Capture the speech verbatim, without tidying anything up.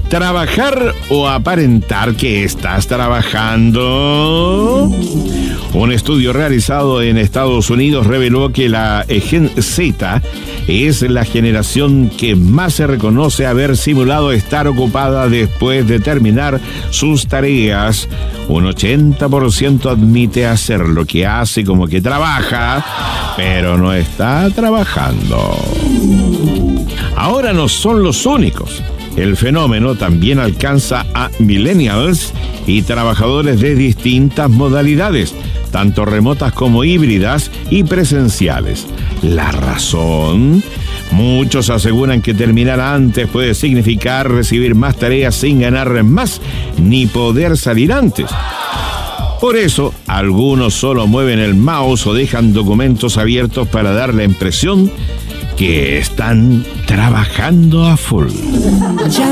¿Trabajar o aparentar que estás trabajando? Un estudio realizado en Estados Unidos reveló que la Gen Z es la generación que más se reconoce haber simulado estar ocupada después de terminar sus tareas. Un ochenta por ciento admite hacer lo que hace como que trabaja, pero no está trabajando. Ahora no son los únicos. El fenómeno también alcanza a millennials y trabajadores de distintas modalidades, tanto remotas como híbridas y presenciales. ¿La razón? Muchos aseguran que terminar antes puede significar recibir más tareas sin ganar más, ni poder salir antes. Por eso, algunos solo mueven el mouse o dejan documentos abiertos para dar la impresión que están trabajando a full.